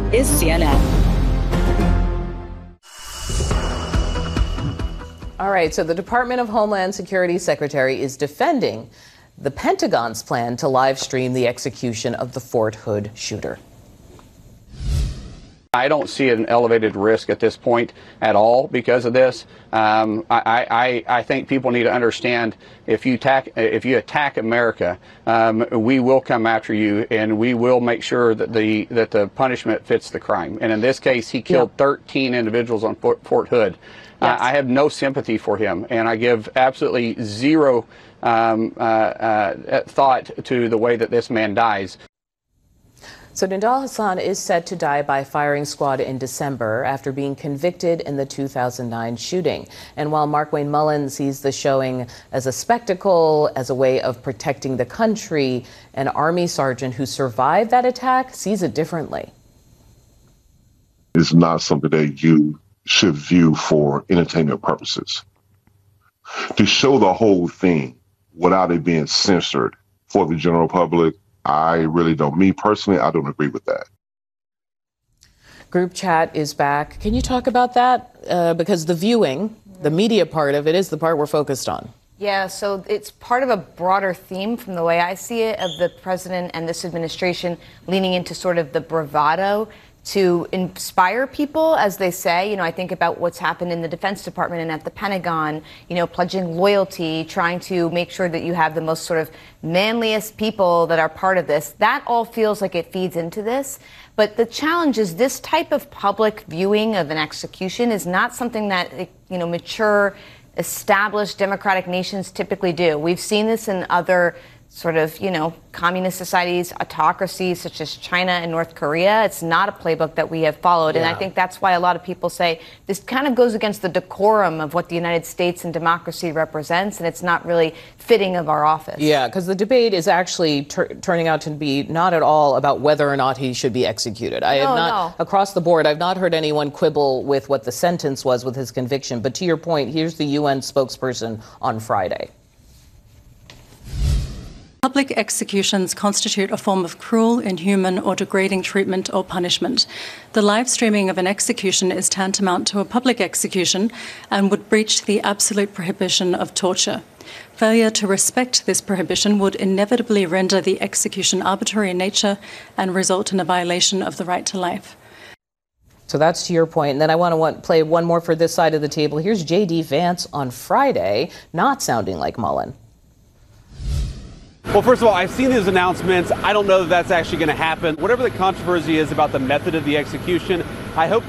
is CNN. All right, so the Department of Homeland Security Secretary is defending the Pentagon's plan to live stream the execution of the Fort Hood shooter. I don't see an elevated risk at this point at all because of this. I think people need to understand if you attack America, we will come after you, and we will make sure that the punishment fits the crime. And in this case, he killed 13 individuals on Fort Hood. Yes. I have no sympathy for him, and I give absolutely zero thought to the way that this man dies. So Nidal Hasan is set to die by firing squad in December after being convicted in the 2009 shooting. And while Markwayne Mullin sees the showing as a spectacle, as a way of protecting the country, an Army sergeant who survived that attack sees it differently. It's not something that you should view for entertainment purposes. To show the whole thing without it being censored for the general public, I really don't. Me personally, I don't agree with that. Group chat is back. Can you talk about that? Because the viewing, the media part of it is the part we're focused on. Yeah, so it's part of a broader theme from the way I see it of the president and this administration leaning into sort of the bravado to inspire people, as they say. You know, I think about what's happened in the Defense Department and at the Pentagon, you know, pledging loyalty, trying to make sure that you have the most sort of manliest people that are part of this. That all feels like it feeds into this. But the challenge is this type of public viewing of an execution is not something that, you know, mature, established democratic nations typically do. We've seen this in other sort of, you know, communist societies, autocracies such as China and North Korea. It's not a playbook that we have followed. And I think that's why a lot of people say this kind of goes against the decorum of what the United States and democracy represents, and it's not really fitting of our office. Yeah, because the debate is actually turning out to be not at all about whether or not he should be executed. Across the board, I've not heard anyone quibble with what the sentence was with his conviction. But to your point, here's the UN spokesperson on Friday. Public executions constitute a form of cruel, inhuman, or degrading treatment or punishment. The live streaming of an execution is tantamount to a public execution and would breach the absolute prohibition of torture. Failure to respect this prohibition would inevitably render the execution arbitrary in nature and result in a violation of the right to life. So that's to your point. And then I want to play one more for this side of the table. Here's J.D. Vance on Friday, not sounding like Mullin. Well, first of all, I've seen his announcements. I don't know that that's actually going to happen. Whatever the controversy is about the method of the execution, I hope